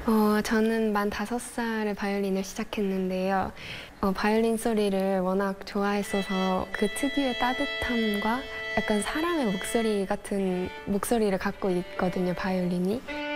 저는 만 5살에 바이올린을 시작했는데요. 바이올린 소리를 워낙 좋아했어서 그 특유의 따뜻함과 약간 사람의 목소리 같은 목소리를 갖고 있거든요, 바이올린이.